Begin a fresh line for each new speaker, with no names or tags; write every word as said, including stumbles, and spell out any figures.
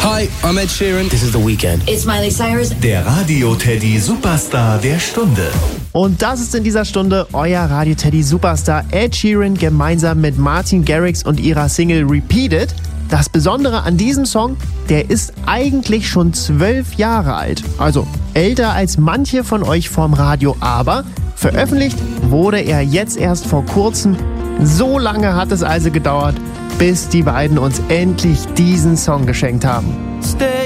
Hi, I'm Ed Sheeran.
This is The Weeknd.
It's Miley Cyrus.
Der Radio Teddy Superstar der Stunde.
Und das ist in dieser Stunde euer Radio Teddy Superstar Ed Sheeran gemeinsam mit Martin Garrix und ihrer Single Repeat It. Das Besondere an diesem Song, der ist eigentlich schon zwölf Jahre alt. Also älter als manche von euch vorm Radio, aber veröffentlicht wurde er jetzt erst vor kurzem. So lange hat es also gedauert, bis die beiden uns endlich diesen Song geschenkt haben.
Stay